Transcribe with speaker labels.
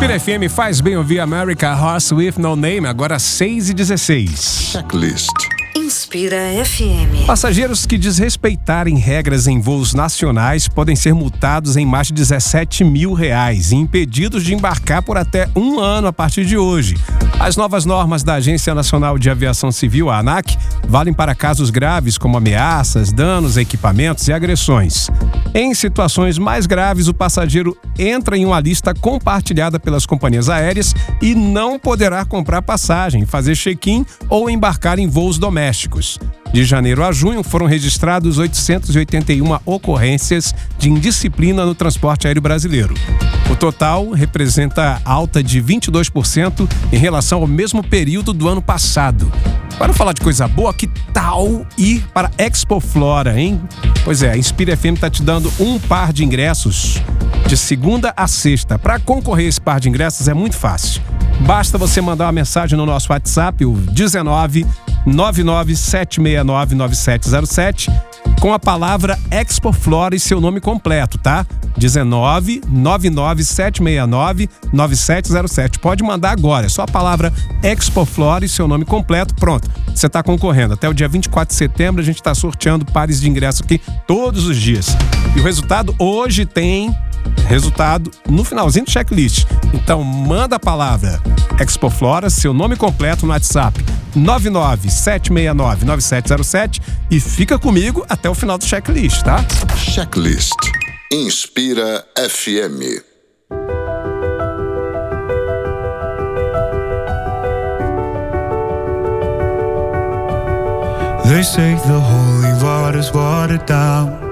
Speaker 1: Inspira FM faz bem ouvir America Horse with No Name, agora 6h16.
Speaker 2: Checklist.
Speaker 3: Inspira FM.
Speaker 1: Passageiros que desrespeitarem regras em voos nacionais podem ser multados em mais de R$17 mil e impedidos de embarcar por até 1 ano a partir de hoje. As novas normas da Agência Nacional de Aviação Civil, a ANAC, valem para casos graves como ameaças, danos a equipamentos e agressões. Em situações mais graves, o passageiro entra em uma lista compartilhada pelas companhias aéreas e não poderá comprar passagem, fazer check-in ou embarcar em voos domésticos. De janeiro a junho, foram registrados 881 ocorrências de indisciplina no transporte aéreo brasileiro. O total representa alta de 22% em relação ao mesmo período do ano passado. Para falar de coisa boa, que tal ir para Expo Flora, hein? Pois é, a Inspira FM está te dando um par de ingressos de segunda a sexta. Para concorrer a esse par de ingressos é muito fácil. Basta você mandar uma mensagem no nosso WhatsApp, o 19 997699707, com a palavra Expo Flora e seu nome completo, tá? 19 997699707. Pode mandar agora, é só a palavra Expo Flora e seu nome completo, pronto. Você está concorrendo. Até o dia 24 de setembro a gente está sorteando pares de ingresso aqui todos os dias. E o resultado hoje tem resultado no finalzinho do checklist. Então manda a palavra Expo Flora, seu nome completo no WhatsApp 997699707 e fica comigo até o final do checklist, tá?
Speaker 2: Checklist. Inspira FM.
Speaker 4: They say the holy water's watered down.